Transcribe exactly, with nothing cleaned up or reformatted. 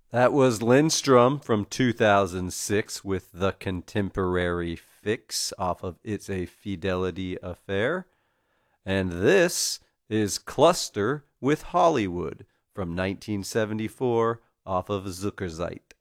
That was Lindstrom from two thousand six with The Contemporary Fix off of It's a Fidelity Affair. And this is Cluster with Hollywood from nineteen seventy-four off of Zuckerzeit.